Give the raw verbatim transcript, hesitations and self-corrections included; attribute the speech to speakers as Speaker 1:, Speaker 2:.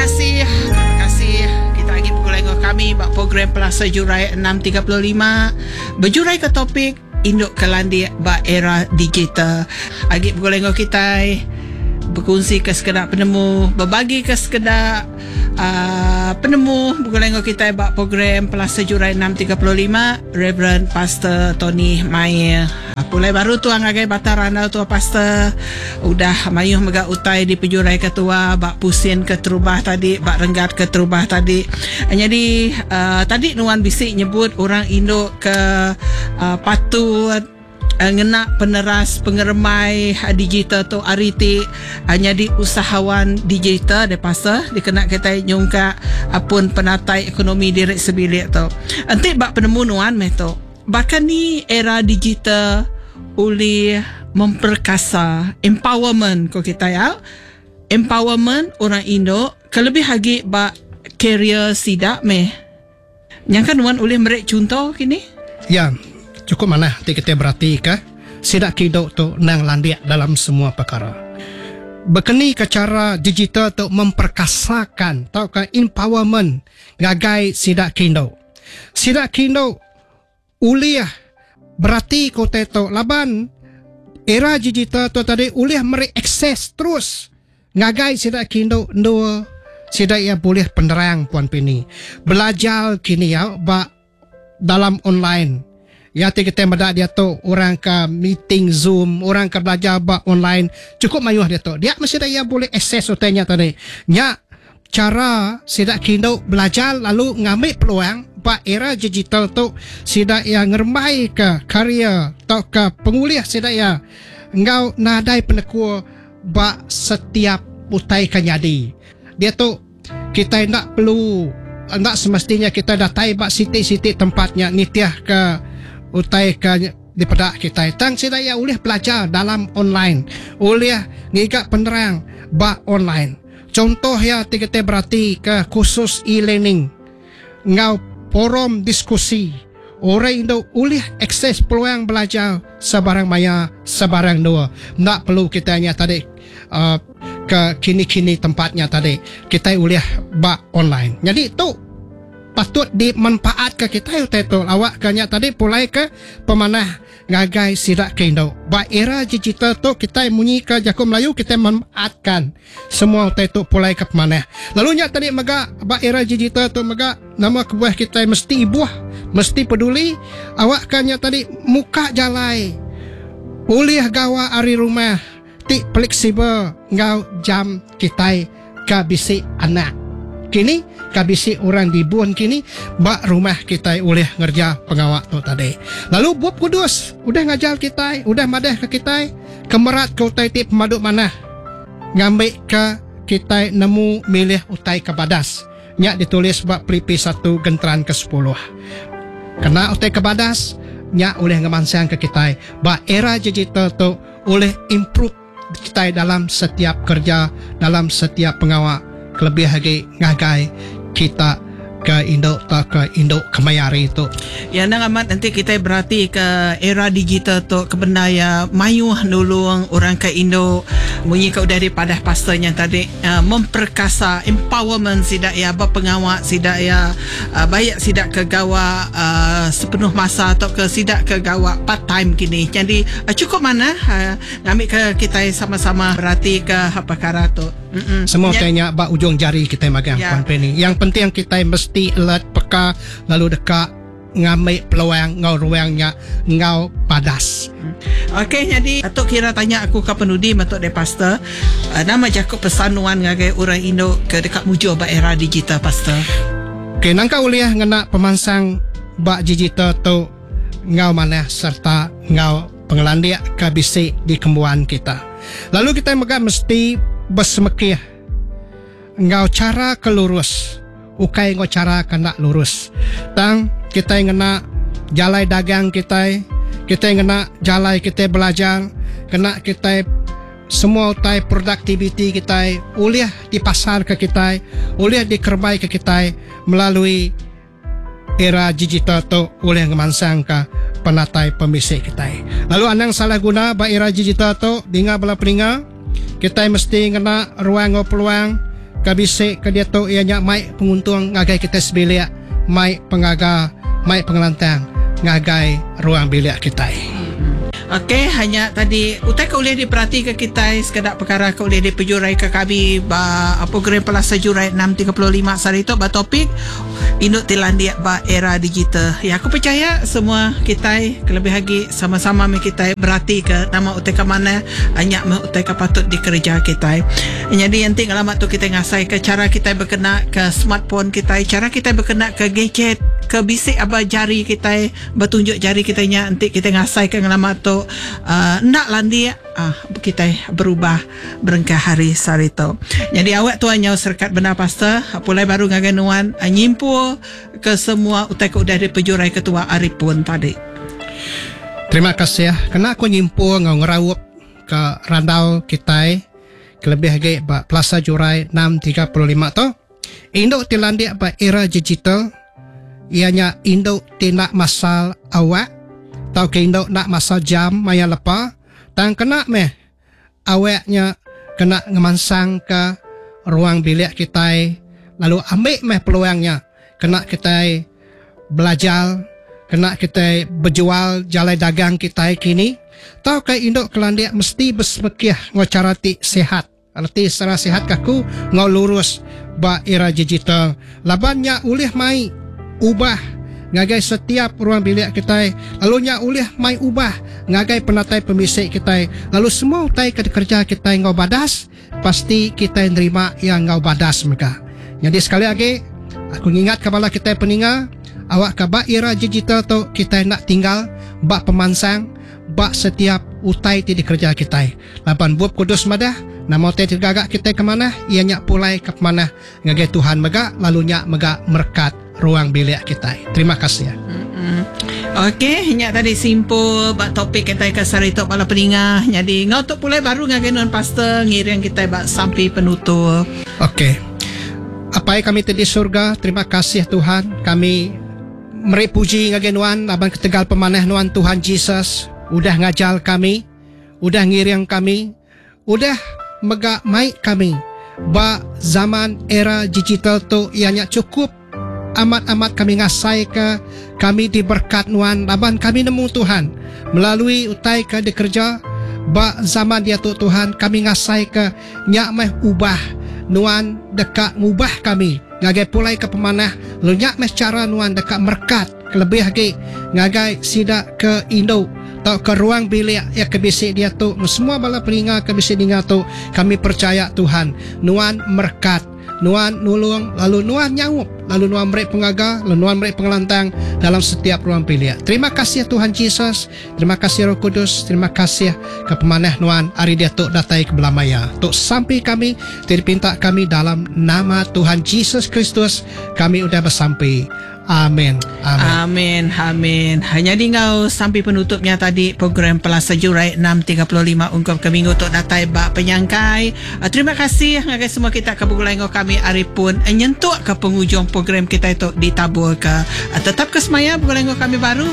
Speaker 1: kasih. Terima kasih. Kita lagi bergulung kami bak program Plaza Jurai enam tiga puluh lima. Berjurai ke topik Induk Kelandia bak era digital. Lagi bergulung kita berkongsi ke sekedar penemu, berbagi ke sekedar uh, penemu bergulung kita bak program Plaza Jurai enam tiga puluh lima. Reverend Pastor Tony Mai. Pulai baru tu angagai batarana tu pastor udah mayuh mega utai di pejurai ketua bak pusin ke terubah tadi, bak renggat ke terubah tadi. Jadi uh, tadi Nuan bisik nyebut orang Indo ke uh, patut uh, ngena peneras pengeremai digital tu ariti hanya di usahawan digital de pastor dikena kita nyungka apun penatai ekonomi direk sebilik tu. Nanti bak penemu Nuan meh tu. Bahkan ni era digital oleh memperkasa empowerment ko kita ya, empowerment orang Indo kelebih lagi bak career sidak meh yang kan Nuan oleh merek contoh kini
Speaker 2: ya cukup mana kita berarti ke sidak kido tu nang landia dalam semua perkara berkeni ke cara digital tu memperkasakan tau ke empowerment ngagai sidak kido sidak kido uliah berarti kau teto laban era digital tu tadi uliah merek akses terus ngagai sidak kindo dua sidak ia boleh penerang puan pini belajar kini ya ba dalam online ya kita medak dia tu orang ke meeting Zoom orang ke belajar ba online cukup mayuh dia tu dia mesti dia boleh akses utenya tadi nya cara sidak kindo belajar lalu ngambil peluang ba era digital tu sidak yang ngermai ke karya atau ke penguliah sidak ya engkau nadai penekua ba setiap utai kanyadi dia tu kita nak perlu nak semestinya kita datai ba sitik-sitik tempatnya nitiah ke utai ke di pedak kita tang sidak ya boleh belajar dalam online boleh ngigak penerang ba online contoh ya kita berarti ke khusus e-learning engkau forum diskusi orang Indo boleh akses peluang belajar sebarang maya sebarang dua tak perlu kita hanya tadi uh, ke kini-kini tempatnya tadi kita boleh bak online jadi tu patut dimanfaat ke kita itu awak kanya tadi pulai ke pemanah ngagai sidak ke Indo ba era digital tu kita munyi ke Jaku Melayu kita manfaatkan semua itu pulai ke pemanah lalu nya tadi mega ba era digital tu mega nama kebuah kita mesti ibuah mesti peduli awak kanya tadi muka jalai boleh gawa ari rumah ti fleksibel ngau jam kita ke bisik anak kini kabisi orang dibuan kini bak rumah kita boleh ngerja pengawak tu tadi lalu buat kudus udah ngajar kita udah madah ke kita kemerat ke utai tip pemaduk mana ngambil ke kita nemu milih utai ke badas nyak ditulis bak pelipi satu gentran ke sepuluh kena utai ke badas nyak oleh ngemansang ke kita bak era digital tu oleh improve kita dalam setiap kerja dalam setiap pengawak kelebih lagi ngagai kita ke Indo tak ke Indo kemayari itu.
Speaker 1: Ya nang amat nanti kita berarti ke era digital tu kebendaya mayuh nulung orang ke Indo munyi kau dari padah pastornya tadi uh, memperkasa empowerment sidak ya pengawak sidak ya uh, baik sidak ke gawa uh, sepenuh masa atau ke sidak ke gawa part time kini. Jadi uh, cukup mana uh, ngambil ke kita sama-sama berarti ke apa perkara tu. Mm-mm.
Speaker 2: Semua ya. Tanya bak ujung jari kita magang ya. Company. Yang penting kita mesti alert peka lalu dekat ngambil peluang ngau ruangnya ngau padas.
Speaker 1: Okey jadi atuk kira tanya aku ke penudi matuk de pastor uh, nama Jakob pesanuan ngagai orang Indo ke dekat mujo ba era digital pastor.
Speaker 2: Okey nangka uliah ngena pemansang bak digital tu ngau mana serta ngau pengelandia ke bisik di kembuan kita. Lalu kita megah mesti bersemekih ngau cara kelurus ukai ngau cara kena lurus tang kita ngena jalai dagang kita kita ngena jalai kita belajar kena kita semua utai produktiviti kita uliah di pasar ke kita uliah dikerbai ke kita melalui era digital tu uliah ngemansang ke penatai pemisik kita lalu anang salah guna ba era digital tu dinga bala peninga kita mesti ngena ruang ngau peluang kabisik ke dia tu ianya mai penguntung ngagai kita sebilik, mai pengaga, mai pengelantang ngagai ruang bilik kita.
Speaker 1: Okey, hanya tadi utai kau boleh diperhati ke kita sekedar perkara kau boleh dipejurai ke kami ba program Pelasa Jurai enam tiga lima sari itu ba topik induk Tilandia ba era digital. Ya aku percaya semua kita kelebih lagi sama-sama me kita berarti ke nama utai ke mana hanya me utai ke patut dikerja kita. Jadi nanti ngalamat tu kita ngasai ke cara kita berkena ke smartphone kita, cara kita berkena ke gadget, ke bisik apa jari kita, bertunjuk jari kita nya nanti kita ngasai ke ngalamat tu uh, nak landia ah kita berubah berengkah hari sarito. Jadi awak tu hanya serkat benar pastor pulai baru ngaganuan nyimpu ke semua utai ke udah dipejurai ketua Arifun tadi.
Speaker 2: Terima kasih ya. Kena aku nyimpu ngau ngerawup ke randau kita kelebih lagi ba Pelasa Jurai enam tiga lima tu. Induk Tilandia ba era digital ianya induk tindak masal awak tau ke induk nak masal jam maya lepa tang kena meh awaknya kena ngemansang ke ruang bilik kita lalu ambil meh peluangnya kena kita belajar kena kita berjual jalan dagang kita kini tau ke induk Kelandia mesti bersemekiah ngocarati sehat arti secara sehat kaku ngau lurus ba era digital labannya ulih mai ubah ngagai setiap ruang bilik kita lalu nya ulih mai ubah ngagai penatai pemisik kita lalu semua utai kerja kita ngau badas pasti kita nerima yang ngau badas mereka. Jadi sekali lagi aku ingat kepada kita peninga awak ke ba era digital tu kita nak tinggal ba pemansang ba setiap utai ti dikerja kita lapan buat kudus madah nama utai tergagak kita ke mana ianya pulai ke mana ngagai Tuhan mega lalu nya mega merkat ruang bilik kita. Terima kasih ya.
Speaker 1: Mm-hmm. Okey, nya tadi simpul bak topik kita ke sarito pala peningah. Jadi ngau tu pulai baru ngagenuan pastor ngiring kita bak sampai penutup.
Speaker 2: Okey. Apa yang kami di surga, terima kasih Tuhan. Kami meri puji ngagenuan abang ketegal pemanah nuan Tuhan Yesus udah ngajal kami, udah ngiring kami, udah mega mai kami. Ba zaman era digital tu ianya cukup amat-amat kami ngasai ke kami diberkat nuan laban kami nemu Tuhan melalui utai ke dikerja ba zaman dia tu Tuhan kami ngasai ke nyak meh ubah nuan dekat ngubah kami ngagai pulai ke pemanah lu nyak meh cara nuan dekat merkat lebih lagi ngagai sidak ke Indo atau ke ruang bilik ya kebisik dia tu semua bala peninga kebisik dia tu kami percaya Tuhan nuan merkat nuan nulung lalu nuan nyaup lalu nuan merek pengaga lalu nuan merek pengelantang dalam setiap ruang bilik. Terima kasih Tuhan Yesus, terima kasih Roh Kudus, terima kasih ke pemanah nuan hari dia tok datai ke belamaya tok sampai kami terpinta kami dalam nama Tuhan Yesus Kristus kami udah bersampai. Amin. Amin.
Speaker 1: Amin. Amin. Hanya dingau sampai penutupnya tadi program Pelasa Jurai enam tiga lima ungkap ke minggu tok datai bak penyangkai. Uh, terima kasih ngagai semua kita ke bugulango kami Arifun nyentuk ke penghujung program kita itu ditabur ke uh, tetap ke semaya bugulango kami baru